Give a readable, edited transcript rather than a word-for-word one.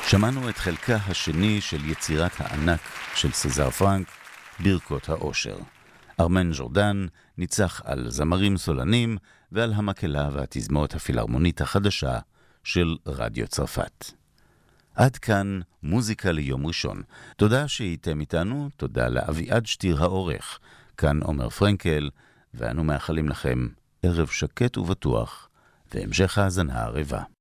שמענו את חלקה השני של יצירת הענק של סזאר פרנק, ברכות האושר. ארמן ז'ורדן ניצח על זמרים סולנים ועל המקהלה והתזמורת הפילהרמונית החדשה של רדיו צרפת. עד כאן מוזיקה ליום ראשון. תודה שהייתם איתנו, תודה לאביעד שטיר העורך. כאן עומר פרנקל, ואנו מאחלים לכם ערב שקט ובטוח, והמשך האזנה ערבה.